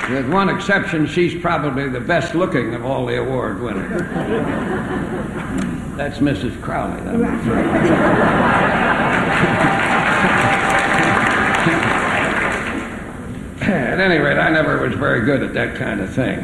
With one exception, she's probably the best looking of all the award winners. That's Mrs. Crowley. At any rate, I never was very good at that kind of thing.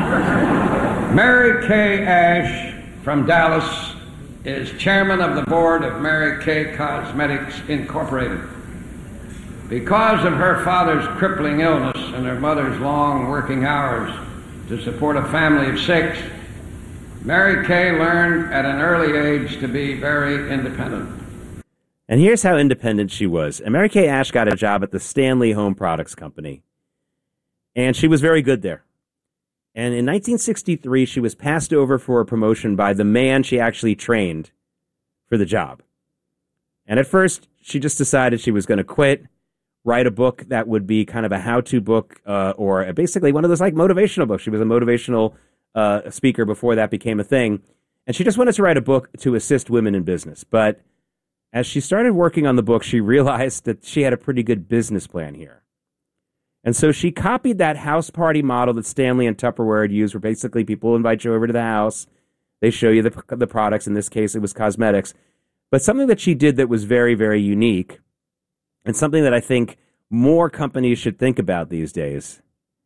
Mary Kay Ash from Dallas is chairman of the board of Mary Kay Cosmetics Incorporated. Because of her father's crippling illness and her mother's long working hours to support a family of 6, Mary Kay learned at an early age to be very independent. And here's how independent she was. And Mary Kay Ash got a job at the Stanley Home Products Company. And she was very good there. And in 1963, she was passed over for a promotion by the man she actually trained for the job. And at first, she just decided she was going to quit, write a book that would be kind of a how-to book or basically one of those like motivational books. She was a motivational speaker before that became a thing. And she just wanted to write a book to assist women in business. But as she started working on the book, she realized that she had a pretty good business plan here. And so she copied that house party model that Stanley and Tupperware had used, where basically people invite you over to the house. They show you the products. In this case, it was cosmetics. But something that she did that was very, very unique, and something that I think more companies should think about these days,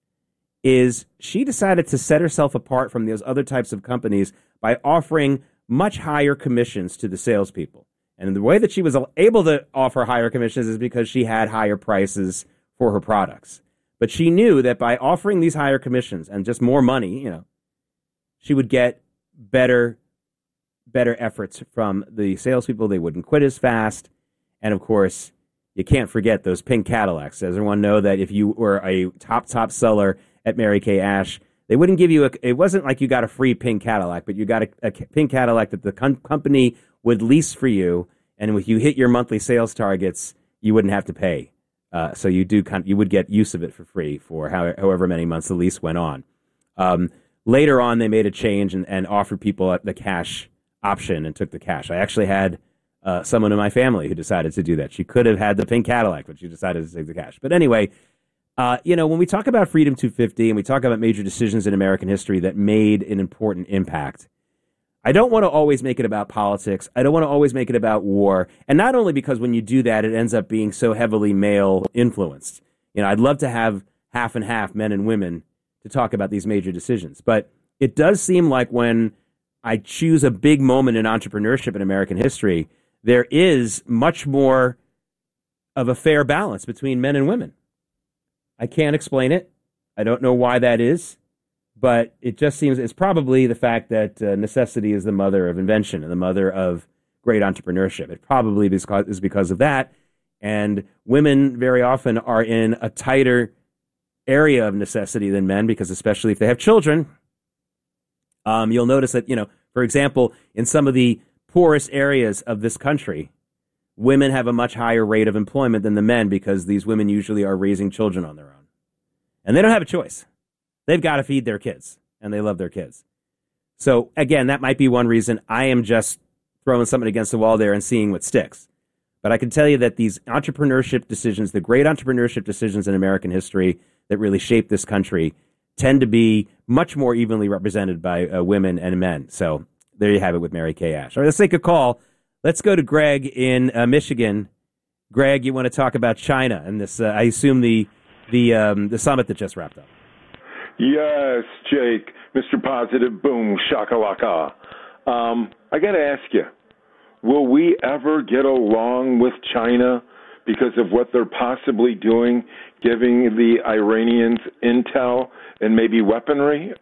is she decided to set herself apart from those other types of companies by offering much higher commissions to the salespeople. And the way that she was able to offer higher commissions is because she had higher prices for her products. But she knew that by offering these higher commissions and just more money, she would get better efforts from the salespeople. They wouldn't quit as fast. And of course, you can't forget those pink Cadillacs. Does everyone know that if you were a top seller at Mary Kay Ash, they wouldn't give you it wasn't like you got a free pink Cadillac, but you got a pink Cadillac that the company would lease for you. And if you hit your monthly sales targets, you wouldn't have to pay. So you would get use of it for free for however many months the lease went on. Later on, they made a change and offered people the cash option and took the cash. I actually had someone in my family who decided to do that. She could have had the pink Cadillac, but she decided to take the cash. But anyway, when we talk about Freedom 250 and we talk about major decisions in American history that made an important impact, I don't want to always make it about politics. I don't want to always make it about war. And not only because when you do that, it ends up being so heavily male influenced. I'd love to have half and half men and women to talk about these major decisions. But it does seem like when I choose a big moment in entrepreneurship in American history, there is much more of a fair balance between men and women. I can't explain it. I don't know why that is. But it just seems it's probably the fact that necessity is the mother of invention and the mother of great entrepreneurship. It probably is because of that. And women very often are in a tighter area of necessity than men, because especially if they have children, you'll notice that, for example, in some of the poorest areas of this country, women have a much higher rate of employment than the men because these women usually are raising children on their own. And they don't have a choice. They've got to feed their kids, and they love their kids. So, again, that might be one reason. I am just throwing something against the wall there and seeing what sticks. But I can tell you that these entrepreneurship decisions, the great entrepreneurship decisions in American history that really shaped this country, tend to be much more evenly represented by women and men. So there you have it with Mary Kay Ash. All right, let's take a call. Let's go to Greg in Michigan. Greg, you want to talk about China and this, I assume, the summit that just wrapped up. Yes, Jake, Mr. Positive, boom, shakalaka. I got to ask you, will we ever get along with China because of what they're possibly doing, giving the Iranians intel and maybe weaponry?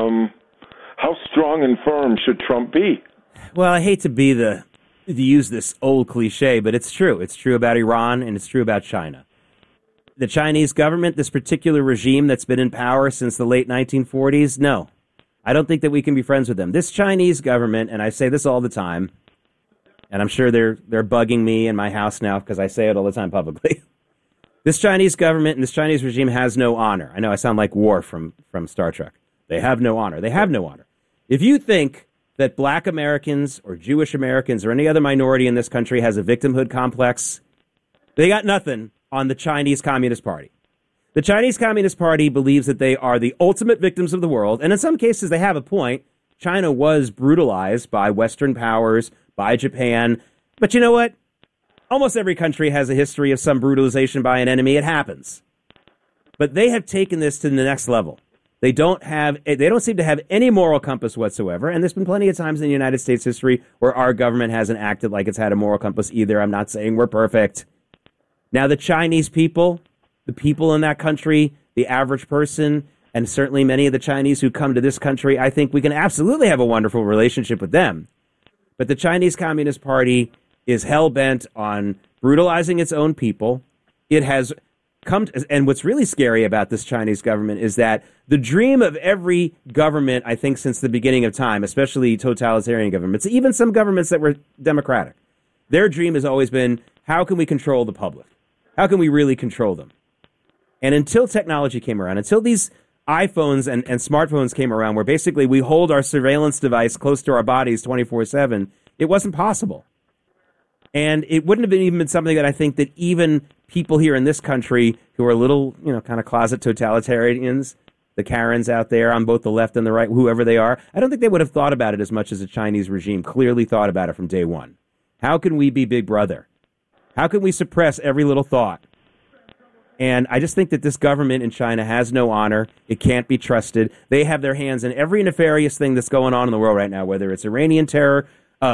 How strong and firm should Trump be? Well, I hate to use this old cliche, but it's true. It's true about Iran, and it's true about China. The Chinese government, this particular regime that's been in power since the late 1940s, no. I don't think that we can be friends with them. This Chinese government, and I say this all the time, and I'm sure they're bugging me in my house now because I say it all the time publicly. This Chinese government and this Chinese regime has no honor. I know I sound like Worf from Star Trek. They have no honor. They have no honor. If you think that black Americans or Jewish Americans or any other minority in this country has a victimhood complex, they got nothing on the Chinese Communist Party. The Chinese Communist Party believes that they are the ultimate victims of the world, and in some cases they have a point. China was brutalized by Western powers, by Japan, but you know what? Almost every country has a history of some brutalization by an enemy. It happens. But they have taken this to the next level. They don't seem to have any moral compass whatsoever, and there's been plenty of times in the United States history where our government hasn't acted like it's had a moral compass either. I'm not saying we're perfect. Now, the Chinese people, the people in that country, the average person, and certainly many of the Chinese who come to this country, I think we can absolutely have a wonderful relationship with them. But the Chinese Communist Party is hell-bent on brutalizing its own people. It has come to, and what's really scary about this Chinese government is that the dream of every government, I think, since the beginning of time, especially totalitarian governments, even some governments that were democratic, their dream has always been, how can we control the public? How can we really control them? And until technology came around, until these iPhones and smartphones came around, where basically we hold our surveillance device close to our bodies 24/7, it wasn't possible. And it wouldn't have even been something that I think that even people here in this country who are little, kind of closet totalitarians, the Karens out there on both the left and the right, whoever they are, I don't think they would have thought about it as much as the Chinese regime clearly thought about it from day one. How can we be Big Brother? How can we suppress every little thought? And I just think that this government in China has no honor. It can't be trusted. They have their hands in every nefarious thing that's going on in the world right now, whether it's Iranian terror,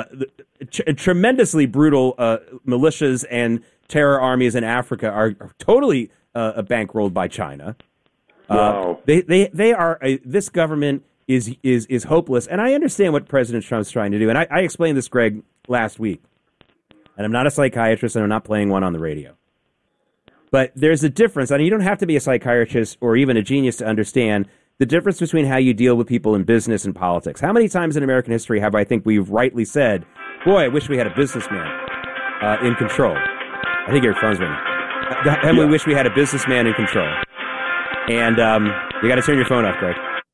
tremendously brutal militias and terror armies in Africa are totally bankrolled by China. Wow. They are this government is hopeless, and I understand what President Trump's trying to do. And I explained this, Greg, last week. And I'm not a psychiatrist, and I'm not playing one on the radio. But there's a difference, and you don't have to be a psychiatrist or even a genius to understand the difference between how you deal with people in business and politics. How many times in American history have I think we've rightly said, boy, I wish we had a businessman in control. I think your phone's ringing. We wish we had a businessman in control. And you got to turn your phone off, Greg.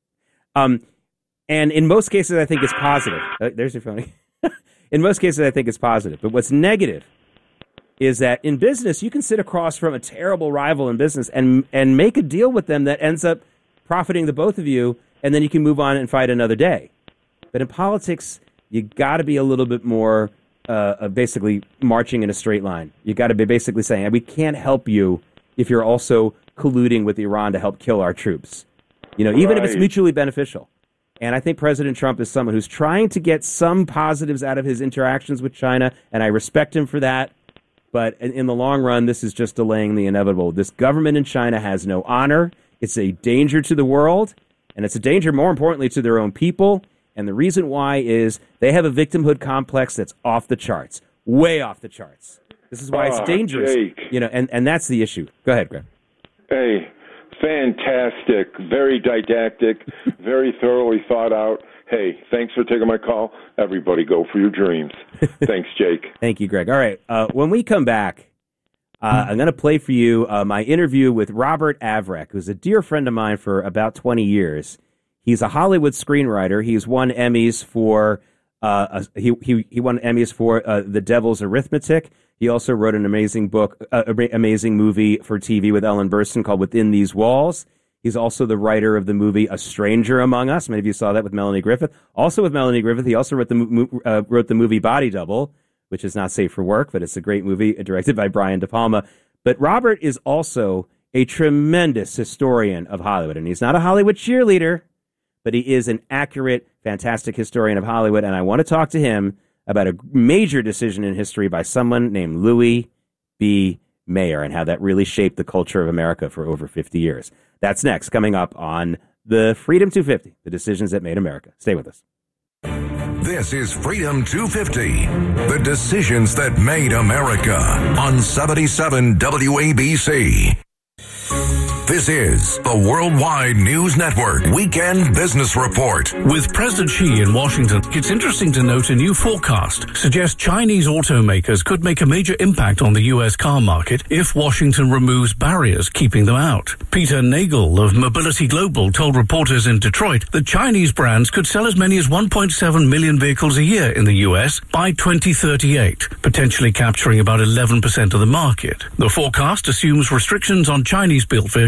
And in most cases, I think it's positive. There's your phone. In most cases, I think it's positive. But what's negative is that in business, you can sit across from a terrible rival in business and make a deal with them that ends up profiting the both of you, and then you can move on and fight another day. But in politics, you got to be a little bit more basically marching in a straight line. You got to be basically saying, we can't help you if you're also colluding with Iran to help kill our troops. Even if it's mutually beneficial. And I think President Trump is someone who's trying to get some positives out of his interactions with China, and I respect him for that. But in the long run, this is just delaying the inevitable. This government in China has no honor. It's a danger to the world, and it's a danger, more importantly, to their own people. And the reason why is they have a victimhood complex that's off the charts, way off the charts. This is why it's dangerous. Jake. And that's the issue. Go ahead, Greg. Hey, fantastic, very didactic, very thoroughly thought out. Hey, thanks for taking my call. Everybody go for your dreams. Thanks, Jake. Thank you, Greg. All right, when we come back, I'm going to play for you my interview with Robert Avrek, who's a dear friend of mine for about 20 years. He's a Hollywood screenwriter. He's won Emmys for he won Emmys for The Devil's Arithmetic. He also wrote an amazing book, amazing movie for TV with Ellen Burstyn called Within These Walls. He's also the writer of the movie A Stranger Among Us. Many of you saw that with Melanie Griffith. Also with Melanie Griffith, he also wrote the movie Body Double, which is not safe for work, but it's a great movie directed by Brian De Palma. But Robert is also a tremendous historian of Hollywood, and he's not a Hollywood cheerleader, but he is an accurate, fantastic historian of Hollywood, and I want to talk to him about a major decision in history by someone named Louis B. Mayer and how that really shaped the culture of America for over 50 years. That's next, coming up on the Freedom 250, the decisions that made America. Stay with us. This is Freedom 250, the decisions that made America on 77 WABC. This is the Worldwide News Network Weekend Business Report. With President Xi in Washington, it's interesting to note a new forecast suggests Chinese automakers could make a major impact on the U.S. car market if Washington removes barriers keeping them out. Peter Nagel of Mobility Global told reporters in Detroit that Chinese brands could sell as many as 1.7 million vehicles a year in the U.S. by 2038, potentially capturing about 11% of the market. The forecast assumes restrictions on Chinese-built vehicles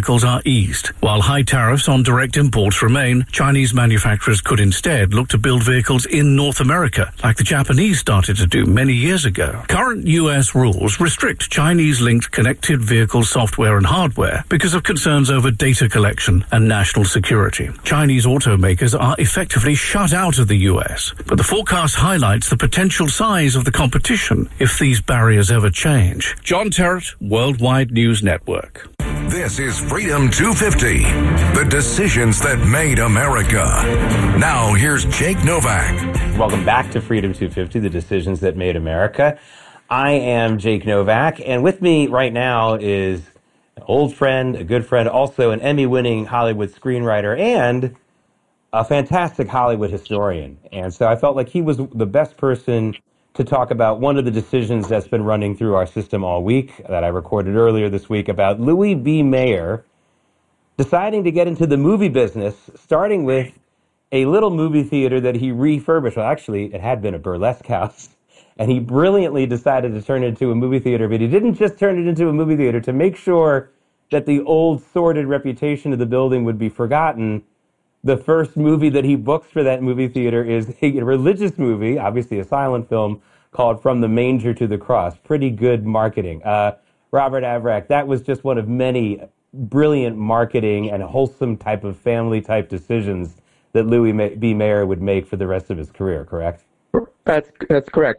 vehicles are eased. While high tariffs on direct imports remain, Chinese manufacturers could instead look to build vehicles in North America, like the Japanese started to do many years ago. Current U.S. rules restrict Chinese-linked connected vehicle software and hardware because of concerns over data collection and national security. Chinese automakers are effectively shut out of the U.S., but the forecast highlights the potential size of the competition if these barriers ever change. John Terrett, Worldwide News Network. This is Freedom 250, the decisions that made America. Now, here's Jake Novak. Welcome back to Freedom 250, the decisions that made America. I am Jake Novak, and with me right now is an old friend, a good friend, also an Emmy-winning Hollywood screenwriter and a fantastic Hollywood historian. And so I felt like he was the best person to talk about one of the decisions that's been running through our system all week that I recorded earlier this week about Louis B. Mayer deciding to get into the movie business, starting with a little movie theater that he refurbished. Well, actually, it had been a burlesque house, and he brilliantly decided to turn it into a movie theater, but he didn't just turn it into a movie theater to make sure that the old sordid reputation of the building would be forgotten. The first movie that he books for that movie theater is a religious movie, obviously a silent film, called From the Manger to the Cross. Pretty good marketing. Robert Avrak, that was just one of many brilliant marketing and wholesome type of family-type decisions that Louis B. Mayer would make for the rest of his career, correct? That's correct.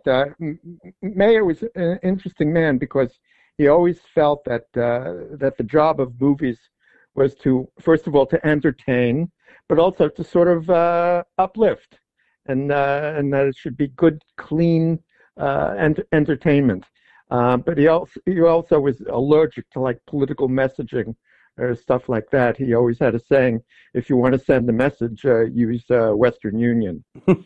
Mayer was an interesting man because he always felt that the job of movies was to, first of all, to entertain, but also to sort of uplift, and that it should be good, clean entertainment. But he also was allergic to like political messaging or stuff like that. He always had a saying: "If you want to send a message, use Western Union."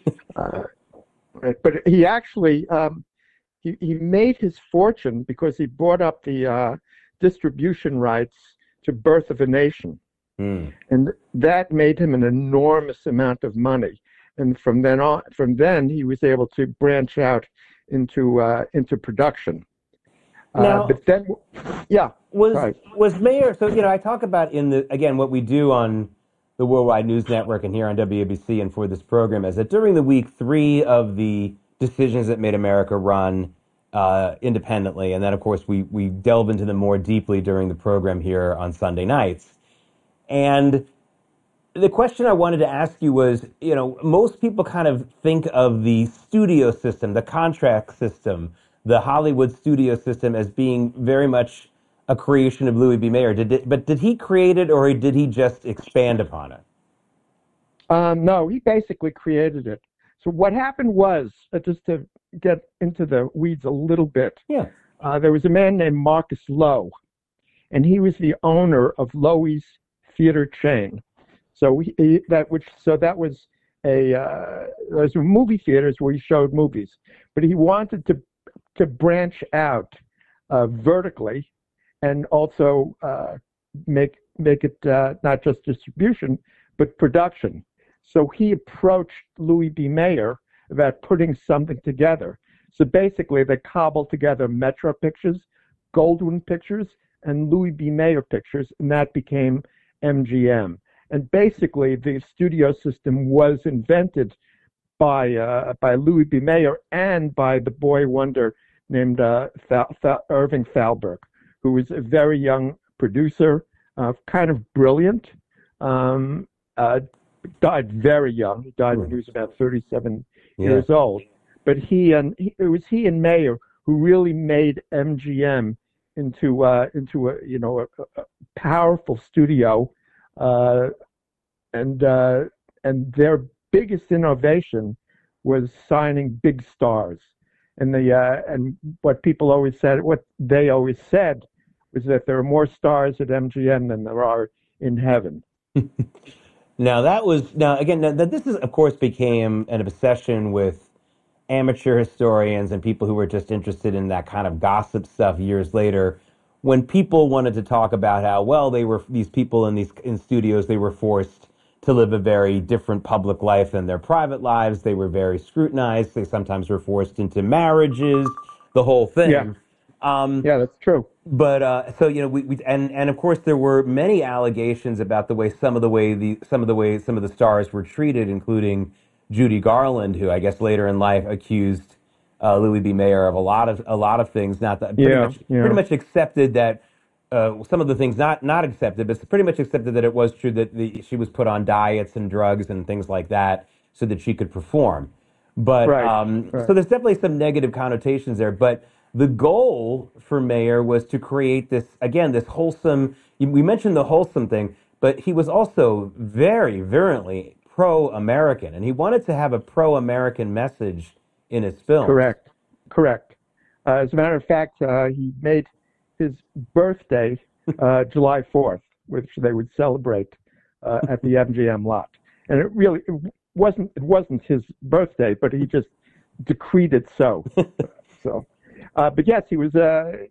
But he actually he made his fortune because he bought up the distribution rights to Birth of a Nation. And that made him an enormous amount of money. And from then he was able to branch out into production. Now, but then, yeah, was Mayer? So I talk about again what we do on the Worldwide News Network and here on WABC and for this program is that during the week 3 of the decisions that made America run independently, and then of course we delve into them more deeply during the program here on Sunday nights. And the question I wanted to ask you was, most people kind of think of the studio system, the contract system, the Hollywood studio system as being very much a creation of Louis B. Mayer. But did he create it or did he just expand upon it? No, he basically created it. So what happened was, just to get into the weeds a little bit, there was a man named Marcus Loew, and he was the owner of Loewy's theater chain. So those were movie theaters where he showed movies, but he wanted to branch out vertically and also make it not just distribution but production. So he approached Louis B. Mayer about putting something together. So basically, they cobbled together Metro Pictures, Goldwyn Pictures, and Louis B. Mayer Pictures, and that became MGM. And basically, the studio system was invented by Louis B. Mayer and by the boy wonder named Irving Thalberg, who was a very young producer, kind of brilliant. Died very young. He died when he was about 37 years old. But it was he and Mayer who really made MGM into a powerful studio, and their biggest innovation was signing big stars. And what they always said was that there are more stars at MGM than there are in heaven. This is, of course, became an obsession with amateur historians and people who were just interested in that kind of gossip stuff years later, when people wanted to talk about how, these people in studios, they were forced to live a very different public life than their private lives. They were very scrutinized. They sometimes were forced into marriages, the whole thing. Yeah, that's true. But so and of course there were many allegations about some of the stars were treated, including Judy Garland, who I guess later in life accused Louis B. Mayer of a lot of things. Not that pretty much accepted that some of the things not accepted, but pretty much accepted that it was true that she was put on diets and drugs and things like that so that she could perform. But Right. so there's definitely some negative connotations there, but. The goal for Mayer was to create this wholesome, we mentioned the wholesome thing, but he was also very virulently pro-American, and he wanted to have a pro-American message in his film. Correct. As a matter of fact, he made his birthday July 4th, which they would celebrate at the MGM lot. And it wasn't his birthday, but he just decreed it so. But yes, he was. A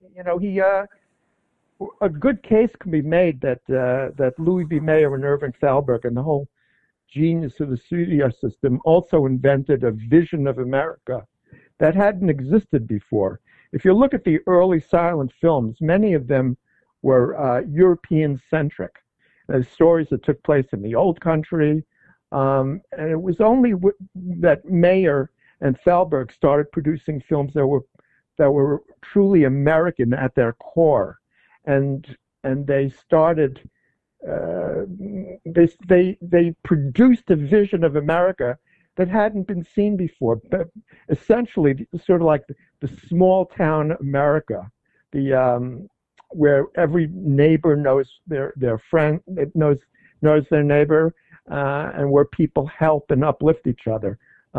good case can be made that Louis B. Mayer and Irving Thalberg and the whole genius of the studio system also invented a vision of America that hadn't existed before. If you look at the early silent films, many of them were European-centric. Stories that took place in the old country, and it was only that Mayer and Thalberg started producing films that were truly American at their core, and they started. They produced a vision of America that hadn't been seen before. But essentially, sort of like the small town America, where every neighbor knows their friend, knows their neighbor, and where people help and uplift each other.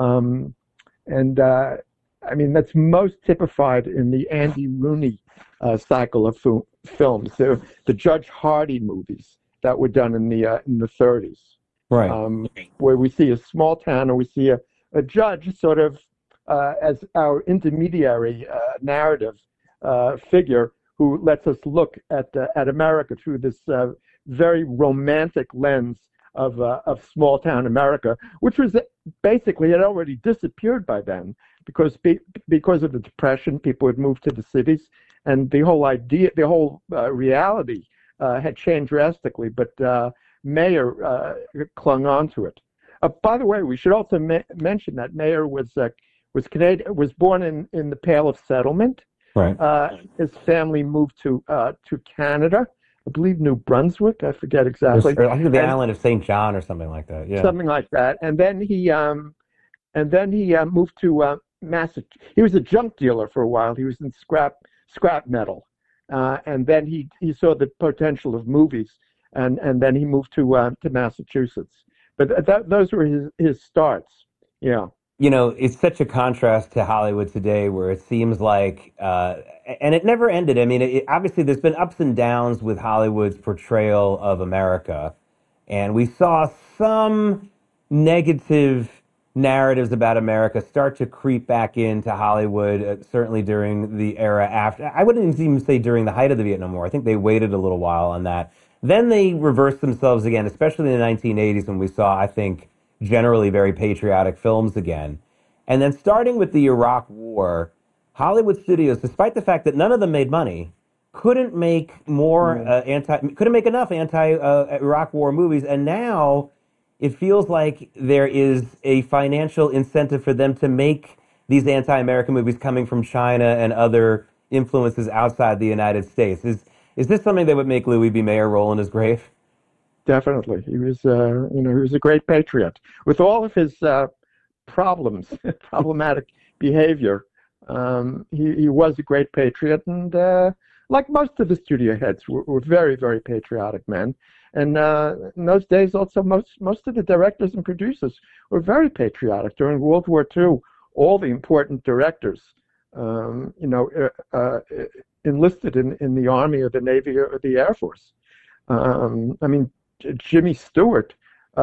I mean, that's most typified in the Andy Rooney cycle of films, the Judge Hardy movies that were done in the 30s, right? Where we see a small town and we see a judge sort of as our intermediary narrative figure who lets us look at America through this very romantic lens of small town America, which was basically had already disappeared by then because of the Depression, people had moved to the cities, and the whole reality had changed drastically. But Mayer clung on to it. By the way, we should also mention that Mayer was Canadian, was born in the Pale of Settlement. Right. His family moved to Canada. I believe New Brunswick. I forget exactly. I think the island of St. John or something like that. Yeah. Something like that. And then he moved to Massachusetts. He was a junk dealer for a while. He was in scrap metal, and then he saw the potential of movies, and then he moved to Massachusetts. But those were his starts. Yeah. You know, it's such a contrast to Hollywood today, where it seems like, and it never ended. I mean, obviously, there's been ups and downs with Hollywood's portrayal of America, and we saw some negative narratives about America start to creep back into Hollywood, certainly during the era after. I wouldn't even say during the height of the Vietnam War. I think they waited a little while on that. Then they reversed themselves again, especially in the 1980s, when we saw, I think, generally very patriotic films again. And then starting with the Iraq War, Hollywood studios, despite the fact that none of them made money, couldn't make enough anti-Iraq War movies. And now it feels like there is a financial incentive for them to make these anti-American movies coming from China and other influences outside the United States. Is this something that would make Louis B. Mayer roll in his grave? Definitely, he was a great patriot with all of his problematic behavior. He was a great patriot, and like most of the studio heads, were very, very patriotic men. And in those days, also most of the directors and producers were very patriotic. During World War II, all the important directors, enlisted in the Army or the Navy or the Air Force. I mean, Jimmy Stewart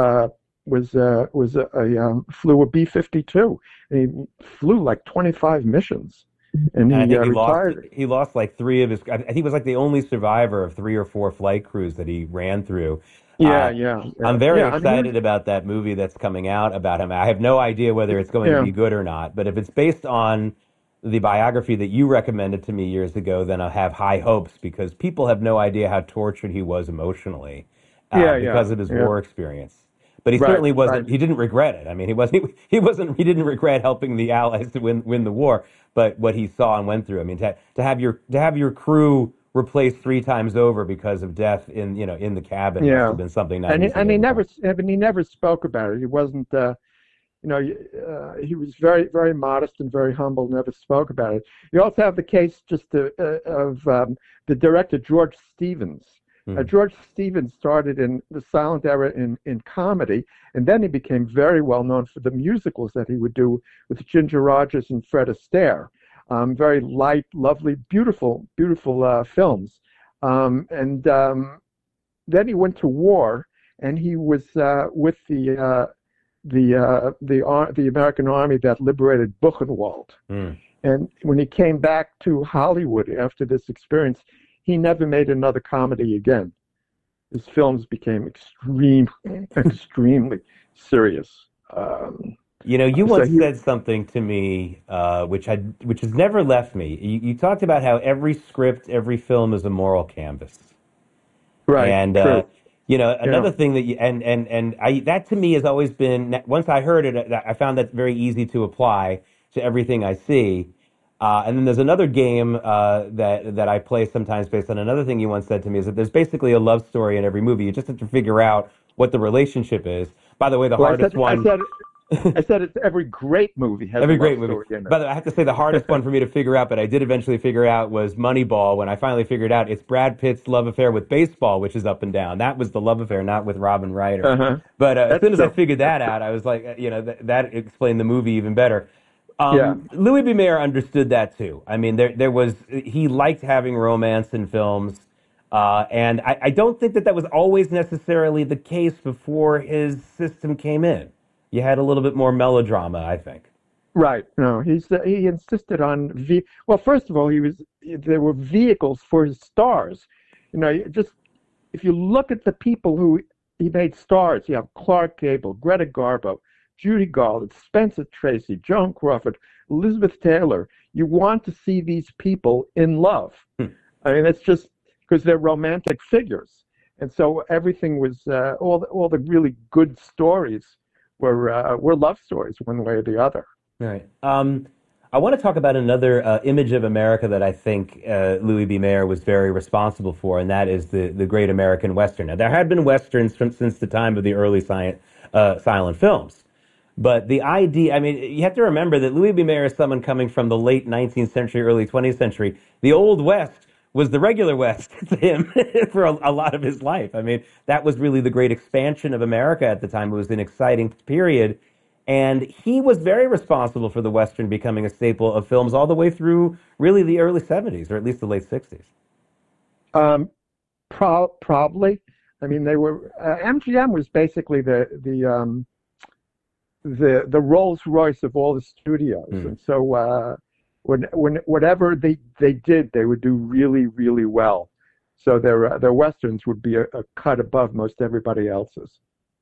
flew a B-52, and he flew like 25 missions, and he retired. He lost like 3 of his. I think he was like the only survivor of 3 or 4 flight crews that he ran through. Yeah. I'm very excited about that movie that's coming out about him. I have no idea whether it's going to be good or not, but if it's based on the biography that you recommended to me years ago, then I'll have high hopes because people have no idea how tortured he was emotionally because of his war experience. But he certainly wasn't. Right. He didn't regret it. I mean, he wasn't. He wasn't. He didn't regret helping the Allies to win the war. But what he saw and went through. I mean, to have your crew replaced 3 times over because of death in the cabin must have been something. And he never spoke about it. He wasn't. He was very, very modest and very humble, never spoke about it. You also have the case of the director, George Stevens. George Stevens started in the silent era in comedy, and then he became very well known for the musicals that he would do with Ginger Rogers and Fred Astaire. Very light, lovely, beautiful films. And then he went to war, and he was with the American Army that liberated Buchenwald. And when he came back to Hollywood after this experience, he never made another comedy again. His films became extremely serious. You once said something to me which has never left me. You talked about how every script, every film is a moral canvas. Right. And true. Another thing that that to me has always been, once I heard it, I found that very easy to apply to everything I see. And then there's another game that I play sometimes based on another thing you once said to me, is that there's basically a love story in every movie. You just have to figure out what the relationship is. By the way, I said it's every great movie has every a great love movie. story in it. By the way, I have to say the hardest one for me to figure out, but I did eventually figure out, was Moneyball. When I finally figured out it's Brad Pitt's love affair with baseball, which is up and down. That was the love affair, not with Robin Wright. But as soon as I figured that out, I was like, that explained the movie even better. Louis B. Mayer understood that too. I mean, he liked having romance in films, and I don't think that was always necessarily the case before his system came in. You had a little bit more melodrama, I think. Right. No, he insisted on well, first of all, there were vehicles for his stars. If you look at the people who he made stars, you have Clark Gable, Greta Garbo, Judy Garland, Spencer Tracy, Joan Crawford, Elizabeth Taylor. You want to see these people in love. I mean, it's just because they're romantic figures. And so everything was, all the really good stories were love stories one way or the other. Right. I want to talk about another image of America that I think Louis B. Mayer was very responsible for, and that is the great American Western. Now, there had been Westerns since the time of the early silent films. But the idea, I mean, you have to remember that Louis B. Mayer is someone coming from the late 19th century, early 20th century. The Old West was the regular West to him for a lot of his life. I mean, that was really the great expansion of America at the time. It was an exciting period. And he was very responsible for the Western becoming a staple of films all the way through really the early 70s, or at least the late 60s. Probably. I mean, they were MGM was basically the Rolls Royce of all the studios, and so whatever they did, they would do really, really well. So their westerns would be a cut above most everybody else's.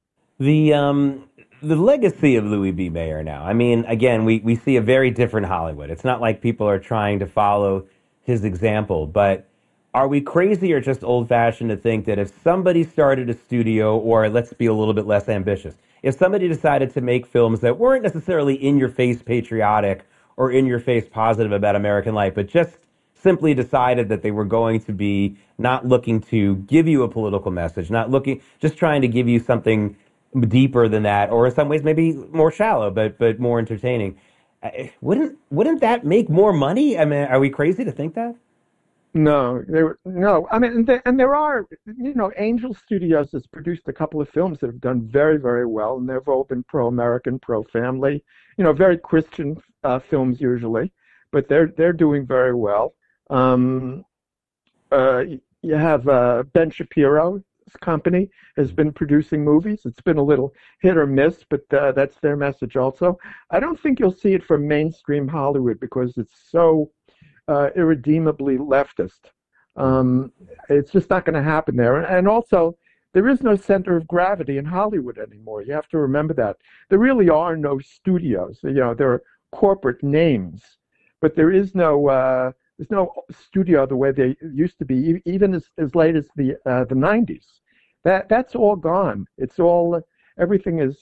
The legacy of Louis B. Mayer now. I mean, again, we see a very different Hollywood. It's not like people are trying to follow his example, but are we crazy or just old-fashioned to think that if somebody started a studio, or let's be a little bit less ambitious, if somebody decided to make films that weren't necessarily in-your-face patriotic or in-your-face positive about American life, but just simply decided that they were going to be not looking to give you a political message, just trying to give you something deeper than that, or in some ways maybe more shallow, but more entertaining, wouldn't that make more money? I mean, are we crazy to think that? No. I mean, there are, Angel Studios has produced a couple of films that have done very, very well, and they've all been pro-American, pro-family, very Christian films usually, but they're doing very well. You have Ben Shapiro's company has been producing movies. It's been a little hit or miss, but that's their message also. I don't think you'll see it from mainstream Hollywood because it's so irredeemably leftist. It's just not going to happen there. And also, there is no center of gravity in Hollywood anymore. You have to remember that. There really are no studios. There are corporate names, but there's no studio the way they used to be, even as late as the 90s. That's all gone. It's all everything is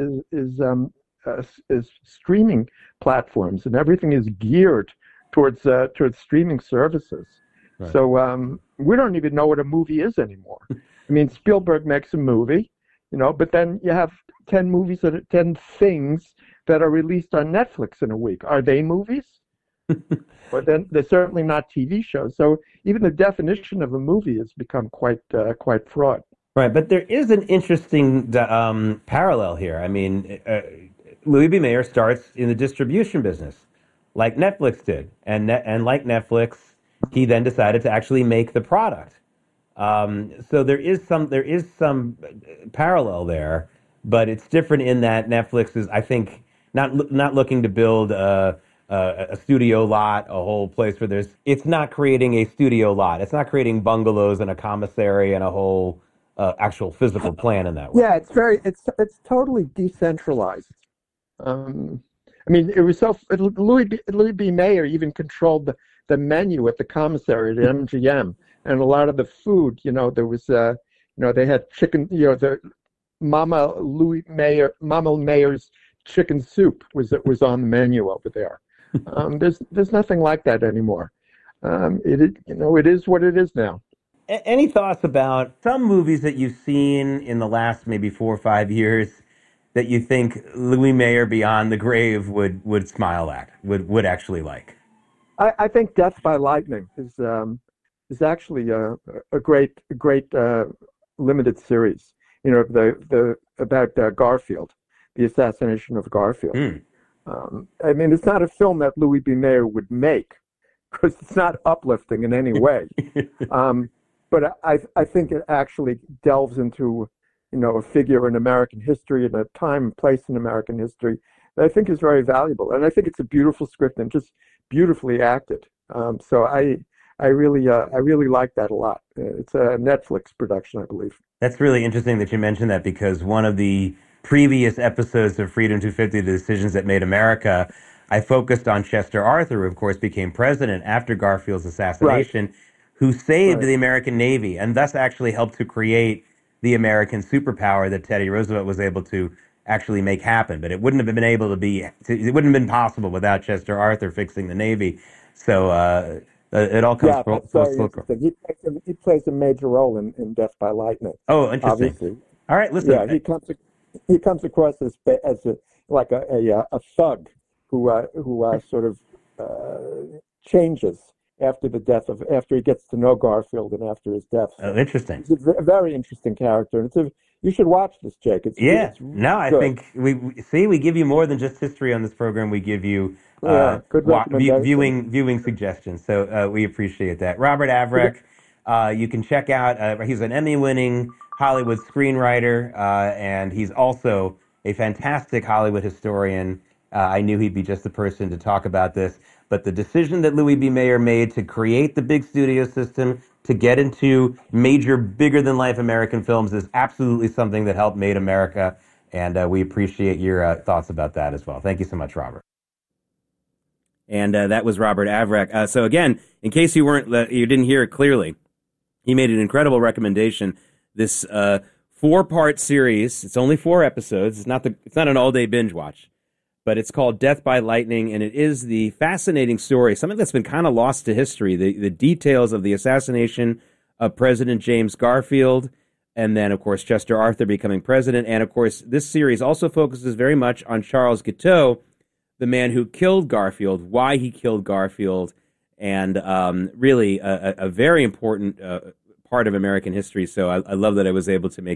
streaming platforms, and everything is geared towards streaming services. Right. So we don't even know what a movie is anymore. I mean, Spielberg makes a movie, but then you have 10 things that are released on Netflix in a week. Are they movies? But then they're certainly not TV shows. So even the definition of a movie has become quite fraught. Right, but there is an interesting parallel here. I mean, Louis B. Mayer starts in the distribution business, like Netflix did, and like Netflix, he then decided to actually make the product. So there is some parallel there, but it's different in that Netflix is, I think, not looking to build a studio lot, a whole place where it's not creating a studio lot. It's not creating bungalows and a commissary and a whole actual physical plan in that way. Yeah, it's totally decentralized. I mean, it was Louis B. Mayer even controlled the menu at the commissary at MGM, and a lot of the food, there was, they had chicken, the Mama Mayer's chicken soup was on the menu over there. There's nothing like that anymore. It is what it is now. Any thoughts about some movies that you've seen in the last maybe 4 or 5 years that you think Louis Mayer beyond the grave would smile at, would actually like? I think Death by Lightning is actually a great limited series. About Garfield, the assassination of Garfield. I mean, it's not a film that Louis B. Mayer would make because it's not uplifting in any way. But I think it actually delves into, a figure in American history and a time and place in American history that I think is very valuable. And I think it's a beautiful script and just beautifully acted. So I really like that a lot. It's a Netflix production, I believe. That's really interesting that you mentioned that, because one of the previous episodes of Freedom 250, The Decisions That Made America, I focused on Chester Arthur, who of course became president after Garfield's assassination, right, who saved the American Navy and thus actually helped to create the American superpower that Teddy Roosevelt was able to actually make happen. But it wouldn't have been it wouldn't have been possible without Chester Arthur fixing the Navy. So it all comes full circle. He plays a major role in Death by Lightning. Oh, interesting. Obviously. All right, listen. Yeah, he comes across as a thug who sort of changes after he gets to know Garfield and after his death. Oh, interesting. He's a very interesting character. You should watch this, Jake. It's I think we give you more than just history on this program. We give you good viewing suggestions. So we appreciate that. Robert Avrek, you can check out. He's an Emmy-winning Hollywood screenwriter, and he's also a fantastic Hollywood historian. I knew he'd be just the person to talk about this. But the decision that Louis B. Mayer made to create the big studio system, to get into major, bigger-than-life American films is absolutely something that helped made America, and we appreciate your thoughts about that as well. Thank you so much, Robert. And that was Robert Avrek. So again, in case you didn't hear it clearly, he made an incredible recommendation. This 4-part series. It's only 4 episodes. It's not an all-day binge watch. But it's called Death by Lightning, and it is the fascinating story, something that's been kind of lost to history, the details of the assassination of President James Garfield, and then, of course, Chester Arthur becoming president. And, of course, this series also focuses very much on Charles Guiteau, the man who killed Garfield, why he killed Garfield, and really a very important part of American history. So I love that I was able to make